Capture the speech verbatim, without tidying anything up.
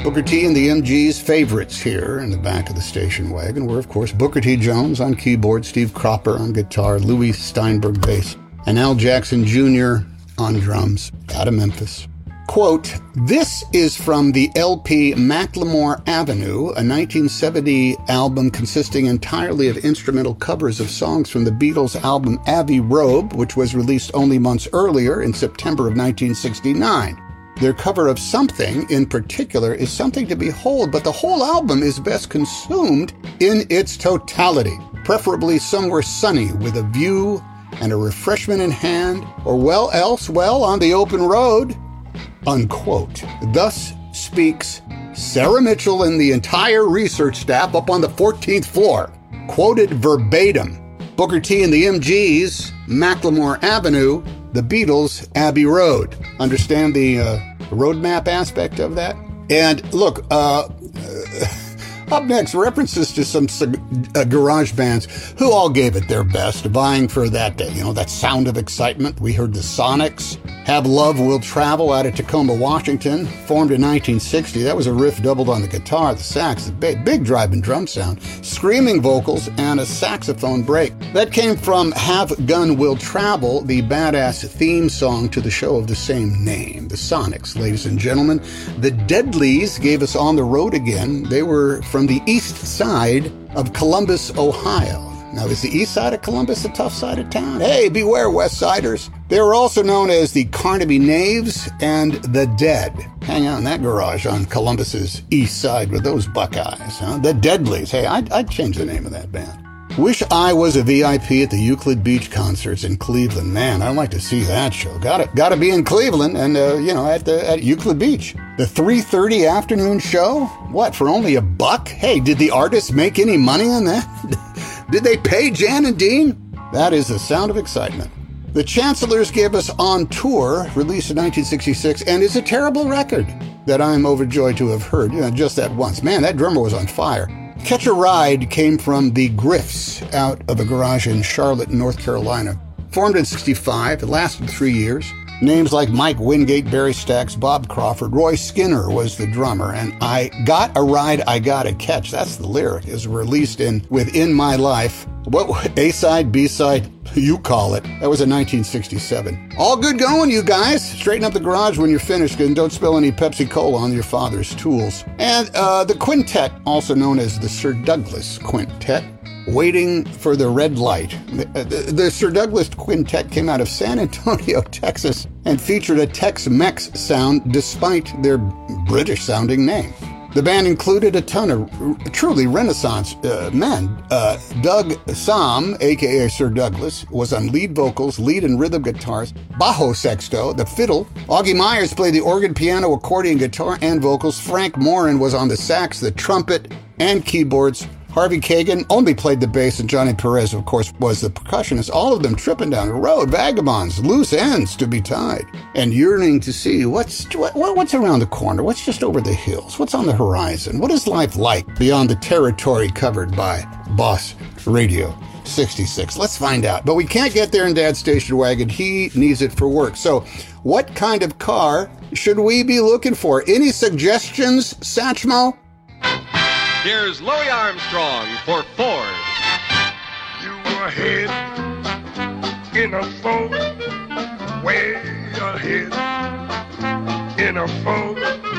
Booker T and the M Gs' favorites here in the back of the station wagon were, of course, Booker T. Jones on keyboard, Steve Cropper on guitar, Louis Steinberg bass, and Al Jackson Junior on drums out of Memphis. Quote, this is from the L P Macklemore Avenue, a nineteen seventy album consisting entirely of instrumental covers of songs from the Beatles' album Abbey Road, which was released only months earlier in September of nineteen sixty-nine. Their cover of Something, in particular, is something to behold, but the whole album is best consumed in its totality, preferably somewhere sunny with a view and a refreshment in hand, or well else, well, on the open road, unquote. Thus speaks Sarah Mitchell and the entire research staff up on the fourteenth floor, quoted verbatim. Booker T and the M Gs, Macklemore Avenue, the Beatles, Abbey Road. Understand the uh, roadmap aspect of that? And look, uh, up next, references to some uh, garage bands who all gave it their best, vying for that, you know, that sound of excitement. We heard the Sonics, Have Love Will Travel out of Tacoma, Washington, formed in nineteen sixty. That was a riff doubled on the guitar, the sax, the big, big drive and drum sound, screaming vocals, and a saxophone break. That came from Have Gun Will Travel, the badass theme song to the show of the same name. The Sonics, ladies and gentlemen. The Deadlies gave us On the Road Again. They were from the east side of Columbus, Ohio. Now, is the east side of Columbus a tough side of town? Hey, beware, West Siders. They were also known as the Carnaby Knaves and the Dead. Hang out in that garage on Columbus's east side with those Buckeyes, huh? The Deadlies. Hey, I'd, I'd change the name of that band. Wish I was a V I P at the Euclid Beach concerts in Cleveland. Man, I'd like to see that show. Gotta, gotta be in Cleveland and, uh, you know, at the, at Euclid Beach. The three thirty afternoon show? What, for only a buck? Hey, did the artists make any money on that? Did they pay Jan and Dean? That is the sound of excitement. The Chancellors gave us On Tour, released in nineteen sixty-six, and it's a terrible record that I'm overjoyed to have heard, you know, just that once. Man, that drummer was on fire. Catch a Ride came from the Griffs out of a garage in Charlotte, North Carolina. Formed in sixty-five, it lasted three years. Names like Mike Wingate, Barry Stax, Bob Crawford, Roy Skinner was the drummer, and I Got a Ride, I Got a Catch. That's the lyric. Is released in Within My Life. What, A-side, B-side, you call it. That was in nineteen sixty-seven. All good going, you guys. Straighten up the garage when you're finished and don't spill any Pepsi-Cola on your father's tools. And uh, the quintet, also known as the Sir Douglas Quintet, Waiting for the Red Light. The, the, the Sir Douglas Quintet came out of San Antonio, Texas, and featured a Tex-Mex sound despite their British-sounding name. The band included a ton of r- truly Renaissance uh, men. Uh, Doug Sam, a k a. Sir Douglas, was on lead vocals, lead and rhythm guitars, bajo sexto, the fiddle. Augie Myers played the organ, piano, accordion, guitar, and vocals. Frank Morin was on the sax, the trumpet, and keyboards. Harvey Kagan only played the bass, and Johnny Perez, of course, was the percussionist. All of them tripping down the road, vagabonds, loose ends to be tied, and yearning to see what's what, what's around the corner, what's just over the hills, what's on the horizon, what is life like beyond the territory covered by Boss Radio sixty-six. Let's find out. But we can't get there in Dad's station wagon. He needs it for work. So what kind of car should we be looking for? Any suggestions, Satchmo? Here's Louis Armstrong for Ford. You were ahead in a Ford, way ahead in a Ford.